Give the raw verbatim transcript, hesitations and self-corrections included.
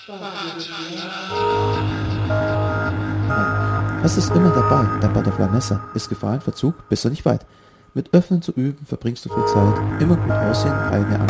Hast es immer dabei, dein Butterfly-Messer. Ist Gefahr in Verzug, bist du nicht weit. Mit Öffnen zu üben, verbringst du viel Zeit. Immer gut aussehen, eine